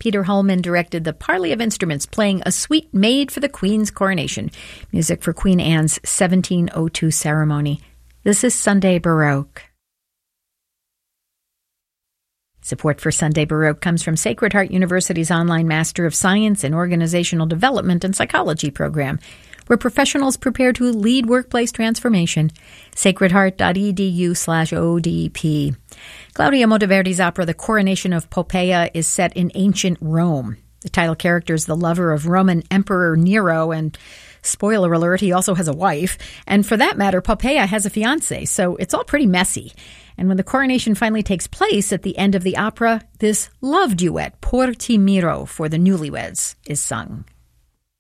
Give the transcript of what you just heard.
Peter Holman directed the parley of instruments playing a suite made for the Queen's coronation. Music for Queen Anne's 1702 ceremony. This is Sunday Baroque. Support for Sunday Baroque comes from Sacred Heart University's online Master of Science in Organizational Development and Psychology program, where professionals prepare to lead workplace transformation. sacredheart.edu/ODP. Claudia Monteverdi's opera The Coronation of Poppaea is set in ancient Rome. The title character is the lover of Roman Emperor Nero, and spoiler alert, he also has a wife. And for that matter, Poppaea has a fiancé, so it's all pretty messy. And when the coronation finally takes place at the end of the opera, this love duet, Por ti miro, for the newlyweds, is sung.